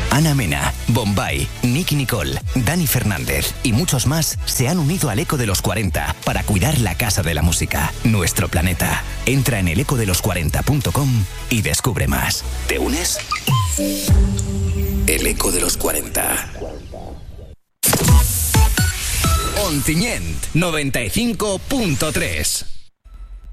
Ana Mena, Bombay, Nicky Nicole, Dani Fernández y muchos más se han unido al Eco de los 40 para cuidar la casa de la música, nuestro planeta. Entra en elecodelos40.com y descubre más. ¿Te unes? El Eco de los 40. Ontinyent 95.3.